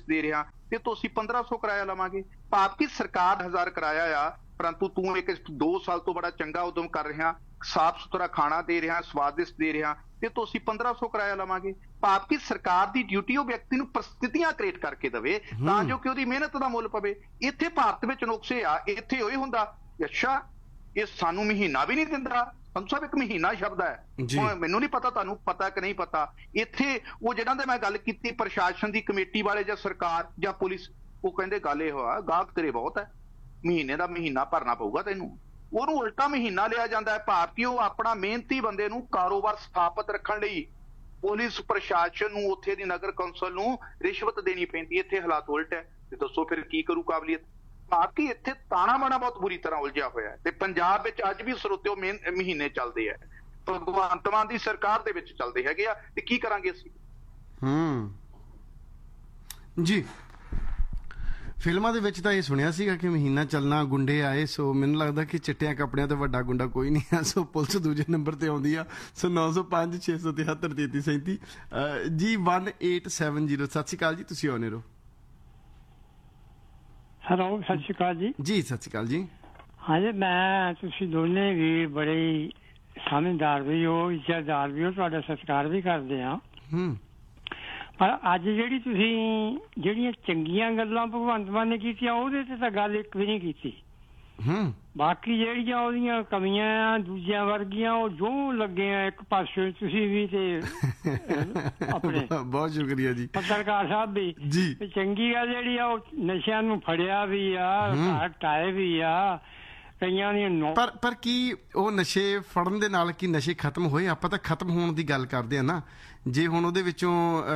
ਦੇ ਰਿਹਾ ਤੇ ਤੋਂ ਅਸੀਂ 1500 ਕਿਰਾਇਆ ਲਵਾਂਗੇ। ਭਾਵ ਕਿ ਸਰਕਾਰ 1000 ਕਿਰਾਇਆ ਆ, ਪਰੰਤੂ ਤੂੰ ਇੱਕ 2 ਸਾਲ ਤੋਂ ਬੜਾ ਚੰਗਾ ਉਦਮ ਕਰ ਰਿਹਾ, ਸਾਫ਼ ਸੁਥਰਾ ਖਾਣਾ ਦੇ ਰਿਹਾ, ਸਵਾਦਿਸ਼ਟ ਦੇ ਰਿਹਾ ਤੇ ਤੋਂ ਅਸੀਂ 1500 ਕਿਰਾਇਆ ਲਵਾਂਗੇ। ਭਾਵ ਕਿ ਸਰਕਾਰ ਦੀ ਡਿਊਟੀ ਉਹ ਵਿਅਕਤੀ ਨੂੰ ਪ੍ਰਸਥਿਤੀਆਂ ਕ੍ਰੀਏਟ ਕਰਕੇ ਦੇਵੇ ਤਾਂ ਜੋ ਕਿ ਉਹਦੀ ਮਿਹਨਤ ਦਾ ਮੁੱਲ ਪਵੇ। ਇੱਥੇ ਭਾਰਤ ਵਿੱਚ ਨੁਕਸੇ ਆ, ਇੱਥੇ ਉਹੀ ਹੁੰਦਾ ਅੱਛਾ ਇਹ ਸਾਨੂੰ ਮਹੀਨਾ ਵੀ ਨਹੀਂ ਦਿੰਦਾ। ਸੰਧੂ ਸਾਹਿਬ ਇੱਕ ਮਹੀਨਾ ਸ਼ਬਦ ਹੈ, ਹੁਣ ਮੈਨੂੰ ਨਹੀਂ ਪਤਾ ਤੁਹਾਨੂੰ ਪਤਾ ਕਿ ਨਹੀਂ ਪਤਾ। ਇੱਥੇ ਉਹ ਜਿਹਨਾਂ ਦੇ ਮੈਂ ਗੱਲ ਕੀਤੀ ਪ੍ਰਸ਼ਾਸਨ ਦੀ ਕਮੇਟੀ ਵਾਲੇ ਜਾਂ ਸਰਕਾਰ ਜਾਂ ਪੁਲਿਸ, ਉਹ ਕਹਿੰਦੇ ਗੱਲ ਇਹ ਆ ਗਾਹਕ ਤੇਰੇ ਬਹੁਤ ਹੈ, ਮਹੀਨੇ ਦਾ ਮਹੀਨਾ ਭਰਨਾ ਪਊਗਾ ਤੈਨੂੰ। ਉਹਨੂੰ ਉਲਟਾ ਮਹੀਨਾ ਲਿਆ ਜਾਂਦਾ ਹੈ। ਭਾਰਤੀ ਉਹ ਆਪਣਾ ਮਿਹਨਤੀ ਬੰਦੇ ਨੂੰ ਕਾਰੋਬਾਰ ਸਥਾਪਿਤ ਰੱਖਣ ਲਈ ਪੁਲਿਸ ਪ੍ਰਸ਼ਾਸਨ ਨੂੰ, ਉੱਥੇ ਦੀ ਨਗਰ ਕੌਂਸਲ ਨੂੰ ਰਿਸ਼ਵਤ ਦੇਣੀ ਪੈਂਦੀ। ਇੱਥੇ ਹਾਲਾਤ ਉਲਟ ਹੈ ਤੇ ਦੱਸੋ ਫਿਰ ਕੀ ਕਰੂ ਕਾਬਲੀਅਤ। ਬਾਕੀ ਇੱਥੇ ਤਾਣਾ ਬਾਣਾ ਬਹੁਤ ਬੁਰੀ ਤਰ੍ਹਾਂ ਉਲਝਿਆ ਹੋਇਆ ਹੈ ਤੇ ਪੰਜਾਬ ਵਿੱਚ ਅੱਜ ਵੀ ਸਰੋਤਿਓ ਮਹੀਨੇ ਚੱਲਦੇ ਆ, ਭਗਵੰਤ ਮਾਨ ਦੀ ਸਰਕਾਰ ਦੇ ਵਿੱਚ ਚੱਲਦੇ ਹੈਗੇ ਆ ਤੇ ਕੀ ਕਰਾਂਗੇ ਅਸੀਂ। ਜੀ ਫਿਲਮਾਂ ਦੇ ਵਿੱਚ ਤਾਂ ਇਹ ਸੁਣਿਆ ਸੀਗਾ ਕਿ ਮਹੀਨਾ ਚੱਲਣਾ, ਗੁੰਡੇ ਆਏ, ਸੋ ਮੈਨੂੰ ਲੱਗਦਾ ਕਿ ਚਿੱਟਿਆਂ ਕੱਪੜਿਆਂ ਤੋਂ ਵੱਡਾ ਗੁੰਡਾ ਕੋਈ ਨਹੀਂ ਆ। ਸੋ ਪੁਲਿਸ ਦੂਜੇ ਨੰਬਰ ਤੇ ਆਉਂਦੀ ਆ। ਸੋ 905 673 3337 ਜੀ 1870। ਸਤਿ ਸ਼੍ਰੀ ਅਕਾਲ ਜੀ, ਤੁਸੀਂ ਆਉਣੇ ਰਹੋ। ਹੈਲੋ, ਸਤਿ ਸ਼੍ਰੀ ਅਕਾਲ ਜੀ। ਜੀ ਸਤਿ ਸ਼੍ਰੀ ਅਕਾਲ ਜੀ। ਹਾਂਜੀ, ਮੈਂ ਤੁਸੀਂ ਦੋਨੇ ਵੀ ਬੜੇ ਸਮਝਦਾਰ ਵੀ ਹੋ, ਇੱਜ਼ਤਦਾਰ ਵੀ ਹੋ, ਤੁਹਾਡਾ ਸਤਿਕਾਰ ਵੀ ਕਰਦੇ ਹਾਂ। ਪਰ ਅੱਜ ਜਿਹੜੀਆਂ ਚੰਗੀਆਂ ਗੱਲਾਂ ਭਗਵੰਤ ਮਾਨ ਨੇ ਕੀਤੀਆਂ ਉਹਦੇ ਤੇ ਤਾਂ ਗੱਲ ਇੱਕ ਵੀ ਨਹੀਂ ਕੀਤੀ। ਬਾਕੀ ਜਿਹੜੀਆਂ ਉਹਦੀਆਂ ਕਮੀਆਂ ਆ ਦੂਜਿਆਂ ਵਰਗੀਆਂ, ਉਹ ਜੋ ਲੱਗੇ ਆ ਇੱਕ ਪਾਸੇ ਤੁਸੀਂ ਵੀ ਤੇ ਆਪਣੇ ਬਹੁਤ ਸ਼ੁਕਰੀਆ ਜੀ ਪੱਤਰਕਾਰ ਸਾਹਿਬ ਵੀ ਜੀ। ਚੰਗੀ ਗੱਲ ਜਿਹੜੀ ਆ ਉਹ ਨਸ਼ਿਆਂ ਨੂੰ ਫੜਿਆ ਵੀ ਆ, ਹਟਾਏ ਵੀ ਆ ਕਈਆਂ ਦੀਆਂ। ਪਰ ਕੀ ਉਹ ਨਸ਼ੇ ਫੜਨ ਦੇ ਨਾਲ ਕੀ ਨਸ਼ੇ ਖਤਮ ਹੋਏ? ਆਪਾਂ ਤਾਂ ਖਤਮ ਹੋਣ ਦੀ ਗੱਲ ਕਰਦੇ ਆ ਨਾ। ਜੇ ਹੁਣ ਉਹਦੇ ਵਿੱਚੋਂ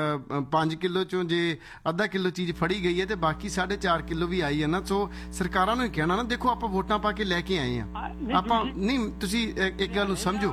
5 ਕਿਲੋ ਚੋਂ ਜੇ ਅੱਧਾ ਕਿਲੋ ਚੀਜ਼ ਫੜੀ ਗਈ ਹੈ ਤੇ ਬਾਕੀ 4.5 ਕਿਲੋ ਵੀ ਆਈ ਹੈ ਨਾ, ਸੋ ਸਰਕਾਰਾਂ ਨੂੰ ਹੀ ਕਹਿਣਾ ਨਾ, ਦੇਖੋ ਆਪਾਂ ਵੋਟਾਂ ਪਾ ਕੇ ਲੈ ਕੇ ਆਏ ਆ, ਆਪਾਂ ਨਹੀਂ, ਤੁਸੀਂ ਇੱਕ ਗੱਲ ਨੂੰ ਸਮਝੋ।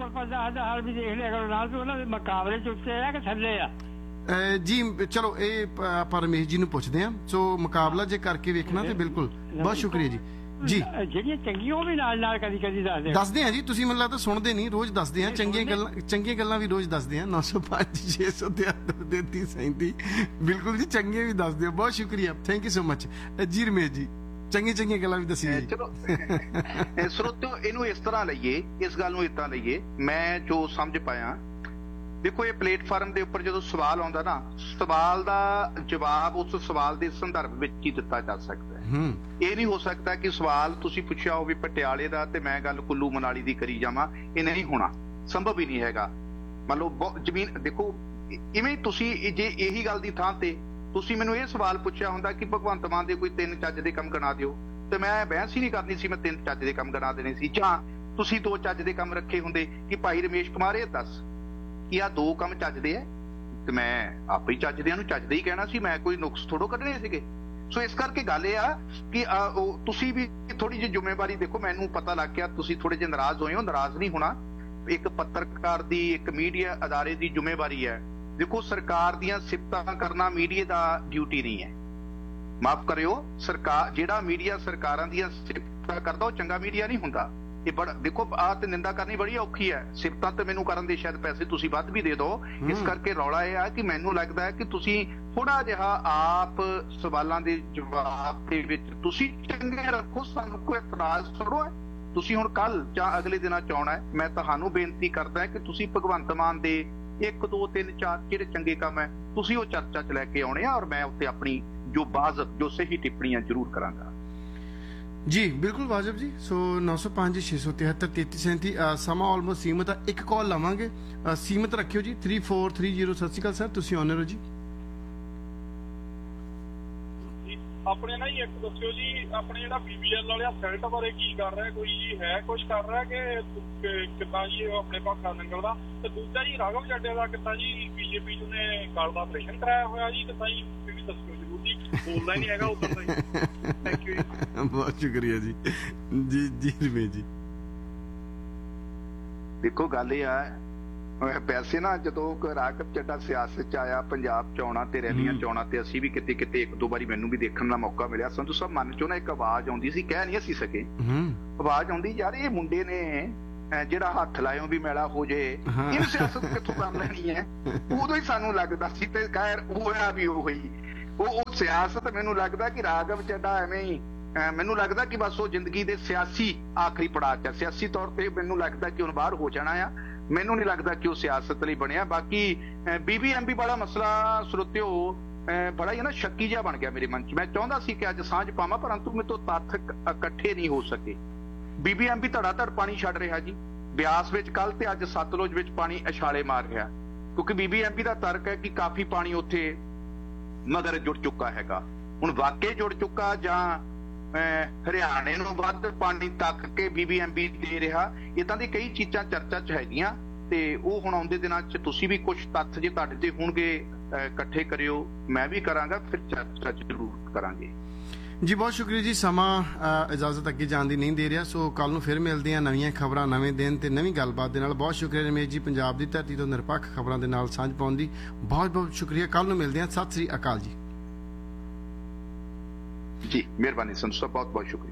ਵੀ ਦੇਖ ਲਿਆ ਕਰੋ ਨਾਲ, ਉਹਨਾਂ ਦੇ ਮੁਕਾਬਲੇ ਚ ਉੱਤੇ ਆ ਕਿ ਥੱਲੇ ਆ ਜੀ। ਚਲੋ ਇਹ ਆਪਾਂ ਰਮੇਸ਼ ਜੀ ਨੂੰ ਪੁੱਛਦੇ ਹਾਂ। ਸੋ ਮੁਕਾਬਲਾ ਜੇ ਕਰਕੇ ਵੇਖਣਾ ਤੇ ਬਿਲਕੁਲ। ਬਹੁਤ ਸ਼ੁਕਰੀਆ ਜੀ। ਜੀ ਜਿਹੜੀਆਂ ਚੰਗੀਆਂ ਉਹ ਵੀ ਨਾਲ ਕਦੀ ਦੱਸਦੇ ਆ ਜੀ। ਤੁਸੀਂ ਮੈਨੂੰ ਲੱਗਦਾ ਸੁਣਦੇ ਨਹੀਂ, ਰੋਜ਼ ਦੱਸਦੇ ਆ ਚੰਗੀਆਂ ਗੱਲਾਂ ਵੀ ਰੋਜ਼ ਦੱਸਦੇ ਆ। 905 673 3337 ਬਿਲਕੁਲ ਜੀ, ਚੰਗੀਆਂ ਵੀ ਦੱਸਦੇ ਹੋ। ਬਹੁਤ ਸ਼ੁਕਰੀਆ, ਥੈਂਕ ਯੂ ਸੋ ਮਚ ਜੀ। ਰਮੇਸ਼ ਜੀ ਚੰਗੀਆਂ ਗੱਲਾਂ ਵੀ ਦੱਸੀਏ। ਚਲੋ ਸਰੋਤਿਓ ਇਹਨੂੰ ਇਸ ਤਰ੍ਹਾਂ ਲਈਏ, ਇਸ ਗੱਲ ਨੂੰ ਇਦਾਂ ਲਈਏ, ਮੈਂ ਜੋ ਸਮਝ ਪਾਇਆ, ਦੇਖੋ ਇਹ ਪਲੇਟਫਾਰਮ ਦੇ ਉੱਪਰ ਜਦੋਂ ਸਵਾਲ ਆਉਂਦਾ ਨਾ, ਸਵਾਲ ਦਾ ਜਵਾਬ ਉਸ ਸਵਾਲ ਦੇ ਸੰਦਰਭ ਵਿੱਚ ਹੀ ਦਿੱਤਾ ਜਾ ਸਕਦਾ ਹੈ। ਇਹ ਨਹੀਂ ਹੋ ਸਕਦਾ ਕਿ ਸਵਾਲ ਤੁਸੀਂ ਪੁੱਛਿਆ ਹੋਵੇ ਪਟਿਆਲੇ ਦਾ ਤੇ ਮੈਂ ਗੱਲ ਕੁੱਲੂ ਮਨਾਲੀ ਦੀ ਕਰੀ ਜਾਵਾਂ। ਇਹ ਨਹੀਂ ਹੋਣਾ, ਸੰਭਵ ਹੀ ਨਹੀਂ ਹੈਗਾ। ਮੰਨ ਲਓ ਜ਼ਮੀਨ ਦੇਖੋ, ਇਵੇਂ ਤੁਸੀਂ ਜੇ ਇਹੀ ਗੱਲ ਦੀ ਥਾਂ ਤੇ ਤੁਸੀਂ ਮੈਨੂੰ ਇਹ ਸਵਾਲ ਪੁੱਛਿਆ ਹੁੰਦਾ ਕਿ ਭਗਵੰਤ ਮਾਨ ਦੇ ਕੋਈ 3 ਚੱਜ ਦੇ ਕੰਮ ਗਿਣਾ ਦਿਓ, ਤੇ ਮੈਂ ਬਹਿਸ ਹੀ ਨਹੀਂ ਕਰਨੀ ਸੀ, ਮੈਂ 3 ਚੱਜ ਦੇ ਕੰਮ ਗਿਣਾ ਦੇਣੇ ਸੀ। ਜਾਂ ਤੁਸੀਂ 2 ਚੱਜ ਦੇ ਕੰਮ ਰੱਖੇ ਹੁੰਦੇ ਕਿ ਭਾਈ ਰਮੇਸ਼ ਕੁਮਾਰ ਇਹ ਦੱਸ ਕਿ ਆਹ 2 ਕੰਮ ਚੱਜਦੇ ਆ, ਤੇ ਮੈਂ ਆਪੇ ਹੀ ਚੱਜਦਿਆਂ ਨੂੰ ਚੱਜਦੇ ਹੀ ਕਹਿਣਾ ਸੀ, ਮੈਂ ਕੋਈ ਨੁਕਸ ਥੋੜੋ ਕੱਢਣੇ ਸੀਗੇ। ਸੋ ਇਸ ਕਰਕੇ ਗੱਲ ਇਹ ਆ ਕਿ ਤੁਸੀਂ ਵੀ ਥੋੜੀ ਜਿਹੀ ਜ਼ਿੰਮੇਵਾਰੀ ਦੇਖੋ। ਮੈਨੂੰ ਪਤਾ ਲੱਗ ਗਿਆ ਤੁਸੀਂ ਥੋੜੇ ਜਿਹੇ ਨਾਰਾਜ਼ ਹੋਏ ਹੋ, ਨਾਰਾਜ਼ ਨਹੀਂ ਹੋਣਾ। ਇੱਕ ਪੱਤਰਕਾਰ ਦੀ, ਇੱਕ ਮੀਡੀਆ ਅਦਾਰੇ ਦੀ ਜ਼ਿੰਮੇਵਾਰੀ ਹੈ। ਦੇਖੋ ਸਰਕਾਰ ਦੀਆਂ ਸਿਫਤਾਂ ਕਰਨਾ ਮੀਡੀਆ ਦਾ ਡਿਊਟੀ ਨਹੀਂ ਹੈ, ਮਾਫ ਕਰਿਓ। ਸਰਕਾਰ ਜਿਹੜਾ ਮੀਡੀਆ ਸਰਕਾਰਾਂ ਦੀਆਂ ਸਿਫਤਾਂ ਕਰਦਾ ਉਹ ਚੰਗਾ ਮੀਡੀਆ ਨਹੀਂ ਹੁੰਦਾ। ਇਹ ਬੜਾ ਦੇਖੋ, ਆਹ ਤੇ ਨਿੰਦਾ ਕਰਨੀ ਬੜੀ ਔਖੀ ਹੈ, ਸਿਫਤਾਂ ਤੇ ਮੈਨੂੰ ਕਰਨ ਦੇ ਸ਼ਾਇਦ ਪੈਸੇ ਤੁਸੀਂ ਵੱਧ ਵੀ ਦੇ ਦਿਓ। ਇਸ ਕਰਕੇ ਰੌਲਾ ਇਹ ਆ ਕਿ ਮੈਨੂੰ ਲੱਗਦਾ ਹੈ ਕਿ ਤੁਸੀਂ ਥੋੜਾ ਜਿਹਾ ਆਪ ਸਵਾਲਾਂ ਦੇ ਜਵਾਬ ਦੇ ਵਿੱਚ ਤੁਸੀਂ ਚੰਗੇ ਰੱਖੋ। ਸਾਨੂੰ ਕੋਈ ਇਤਰਾਜ਼ ਥੋੜੋ ਹੈ। ਤੁਸੀਂ ਹੁਣ ਕੱਲ ਜਾਂ ਅਗਲੇ ਦਿਨਾਂ ਚ ਆਉਣਾ ਹੈ, ਮੈਂ ਤੁਹਾਨੂੰ ਬੇਨਤੀ ਕਰਦਾ ਕਿ ਤੁਸੀਂ ਭਗਵੰਤ ਮਾਨ ਦੇ 1 2 3 4 ਜਿਹੜੇ ਚੰਗੇ ਕੰਮ ਹੈ ਤੁਸੀਂ ਉਹ ਚਰਚਾ ਚ ਲੈ ਕੇ ਆਉਣੇ ਆ, ਔਰ ਮੈਂ ਉੱਤੇ ਆਪਣੀ ਜੋ ਵਾਜਬ ਜੋ ਸਹੀ ਟਿੱਪਣੀਆਂ ਜ਼ਰੂਰ ਕਰਾਂਗਾ। ਜੀ ਬਿਲਕੁਲ ਵਾਜਬ ਜੀ। ਸੋ 905 673 3337 ਸਮਾਂ ਆਲਮੋਸਟ ਸੀਮਤ ਆ, ਇੱਕ ਕਾਲ ਲਵਾਂਗੇ, ਸੀਮਤ ਰੱਖਿਓ ਜੀ। 3430। ਸਤਿ ਸ਼੍ਰੀ ਅਕਾਲ ਸਰ, ਤੁਸੀਂ ਆਨਰ ਹੋ ਜੀ। ਆਪਣੇ ਨਾ ਜੀ ਇੱਕ ਦੱਸਿਓ ਜੀ, ਆਪਣੇ ਜਿਹੜਾ BBL ਵਾਲਿਆ ਸੈਟ ਬਾਰੇ ਕੀ ਕਰ ਰਿਹਾ, ਕੋਈ ਹੈ ਕੁਝ ਕਰ ਰਿਹਾ ਕਿ ਕਿੱਦਾਂ ਜੀ ਉਹ ਆਪਣੇ ਪਾਸਾ ਨਿਕਲਦਾ? ਤੇ ਦੂਜਾ ਜੀ ਰਾਘਵ ਜੱਡੇ ਦਾ ਕਿੱਦਾਂ ਜੀ, BJP ਨੇ ਗੱਲ ਦਾ ਆਪਰੇਸ਼ਨ ਕਰਾਇਆ ਹੋਇਆ ਜੀ, ਕਿੱਦਾਂ ਜੀ ਇਹ ਵੀ ਦੱਸਿਓ ਜ਼ਰੂਰ ਜੀ। ਬੋਲਦਾ ਹੀ ਨਹੀਂ ਹੈਗਾ ਉੱਧਰ ਦਾ ਜੀ। ਥੈਂਕ ਯੂ ਜੀ, ਬਹੁਤ ਸ਼ੁਕਰੀਆ ਜੀ। ਜੀ ਰਮੇਸ਼ ਜੀ ਦੇਖੋ ਗੱਲ ਇਹ ਆ, ਵੈਸੇ ਨਾ ਜਦੋਂ ਰਾਘਵ ਚੱਡਾ ਸਿਆਸਤ ਚ ਆਇਆ, ਪੰਜਾਬ ਚ ਆਉਣਾ ਤੇ ਰੈਲੀਆਂ ਚ ਆਉਣਾ, ਤੇ ਅਸੀਂ ਵੀ ਕਿਤੇ 1-2 ਵਾਰੀ ਮੈਨੂੰ ਵੀ ਦੇਖਣ ਦਾ ਮੌਕਾ ਮਿਲਿਆ। ਸੰਧੂ ਸਾਹਿਬ ਮਨ ਚੋਂ ਨਾ ਇੱਕ ਆਵਾਜ਼ ਆਉਂਦੀ ਸੀ, ਕਹਿ ਨਹੀਂ ਅਸੀਂ ਸਕੇ, ਆਵਾਜ਼ ਆਉਂਦੀ ਯਾਰ ਇਹ ਮੁੰਡੇ ਨੇ ਜਿਹੜਾ ਹੱਥ ਲਾਇਓ ਵੀ ਮੈਲਾ ਹੋ ਜੇ, ਇਹ ਸਿਆਸਤ ਕਿੱਥੋਂ ਕਰ ਲੈਣੀ ਹੈ। ਉਦੋਂ ਹੀ ਸਾਨੂੰ ਲੱਗਦਾ ਸੀ, ਤੇ ਖੈਰ ਹੋਇਆ ਵੀ ਉਹੀ, ਉਹ ਸਿਆਸਤ ਮੈਨੂੰ ਲੱਗਦਾ ਕਿ ਰਾਘਵ ਚੱਡਾ ਐਵੇਂ ਹੀ ਮੈਨੂੰ ਲੱਗਦਾ ਕਿ ਬਸ ਉਹ ਜ਼ਿੰਦਗੀ ਦੇ ਸਿਆਸੀ ਆਖਰੀ ਪੜਾਅ 'ਚ ਸਿਆਸੀ ਤੌਰ ਤੇ ਮੈਨੂੰ ਲੱਗਦਾ ਕਿ ਹੁਣ ਬਾਹਰ ਹੋ ਜਾਣਾ ਆ। ਮੈਨੂੰ ਨਹੀਂ ਲੱਗਦਾ ਕਿ ਉਹ ਸਿਆਸਤ ਲਈ ਬਣਿਆ। ਬਾਕੀ BBMP ਵਾਲਾ ਮਸਲਾ ਸਰੋਤਿਓ ਬੜਾ ਹੀ ਨਾ ਸ਼ੱਕੀ ਜਿਹਾ ਬਣ ਗਿਆ ਮੇਰੇ ਮਨ 'ਚ। ਮੈਂ ਚਾਹੁੰਦਾ ਸੀ ਕਿ ਅੱਜ ਸਾਂਝ ਪਾਵਾਂ, ਪਰੰਤੂ ਮੇਰੇ ਤੋਂ ਤੱਥ ਇਕੱਠੇ ਨਹੀਂ ਹੋ ਸਕੇ। BBMP ਧੜਾ ਪਾਣੀ ਛੱਡ ਰਿਹਾ ਜੀ, ਬਿਆਸ ਵਿੱਚ ਕੱਲ ਤੇ ਅੱਜ ਸਤਲੁਜ ਵਿੱਚ ਪਾਣੀ ਇਛਾਲੇ ਮਾਰ ਰਿਹਾ, ਕਿਉਂਕਿ BBMP ਦਾ ਤਰਕ ਹੈ ਕਿ ਕਾਫੀ ਪਾਣੀ ਉੱਥੇ ਮਗਰ ਜੁੜ ਚੁੱਕਾ ਹੈਗਾ। ਹੁਣ ਵਾਕਈ ਜੁੜ ਚੁੱਕਾ ਜਾਂ ਹਰਿਆਣੇ ਨੂੰ ਵੱਧ ਪਾਣੀ ਤੱਕ ਕੇ BBMP ਦੇ ਰਿਹਾ, ਇਦਾਂ ਦੀ ਕਈ ਚੀਜ਼ਾਂ ਚਰਚਾ 'ਚ ਹੈਗੀਆਂ ਤੇ ਉਹ ਹੁਣ ਆਉਂਦੇ ਦਿਨਾਂ 'ਚ ਤੁਸੀਂ ਵੀ ਕੁਝ ਤੱਥ ਜੇ ਤੁਹਾਡੇ ਤੇ ਹੋਣਗੇ ਇਕੱਠੇ ਕਰਿਓ, ਮੈਂ ਵੀ ਕਰਾਂਗਾ, ਫਿਰ ਚਰਚਾ ਜ਼ਰੂਰ ਕਰਾਂਗੇ ਜੀ। ਬਹੁਤ ਸ਼ੁਕਰੀਆ ਜੀ। ਸਮਾਂ ਇਜਾਜ਼ਤ ਅੱਗੇ ਜਾਣ ਦੀ ਨਹੀਂ ਦੇ ਰਿਹਾ, ਸੋ ਕੱਲ ਨੂੰ ਫਿਰ ਮਿਲਦੇ ਹਾਂ ਨਵੀਆਂ ਖਬਰਾਂ, ਨਵੇਂ ਦਿਨ ਤੇ ਨਵੀਂ ਗੱਲਬਾਤ ਦੇ ਨਾਲ। ਬਹੁਤ ਸ਼ੁਕਰੀਆ ਰਮੇਸ਼ ਜੀ, ਪੰਜਾਬ ਦੀ ਧਰਤੀ ਤੋਂ ਨਿਰਪੱਖ ਖਬਰਾਂ ਦੇ ਨਾਲ ਸਾਂਝ ਪਾਉਣ ਦੀ ਬਹੁਤ ਬਹੁਤ ਸ਼ੁਕਰੀਆ। ਕੱਲ ਨੂੰ ਮਿਲਦੇ ਹਾਂ। ਸਤਿ ਸ੍ਰੀ ਅਕਾਲ ਜੀ। ਜੀ ਮਿਹਰਬਾਨੀ ਸੰਧੂ ਸਾਹਿਬ, ਬਹੁਤ ਬਹੁਤ ਸ਼ੁਕਰੀਆ।